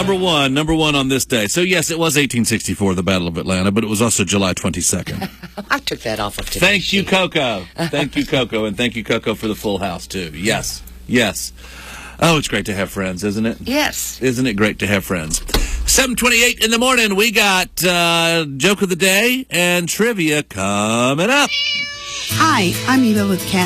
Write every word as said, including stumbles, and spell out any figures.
Number one, number one on this day. So, yes, it was eighteen sixty-four, the Battle of Atlanta, but it was also July twenty-second. I took that off of today. Thank you, Coco. Thank you, Coco, and thank you, Coco, for the Full House, too. Yes, yes. Oh, it's great to have friends, isn't it? Yes. Isn't it great to have friends? seven twenty-eight in the morning, we got uh, Joke of the Day and Trivia coming up. Hi, I'm Eva with Cat.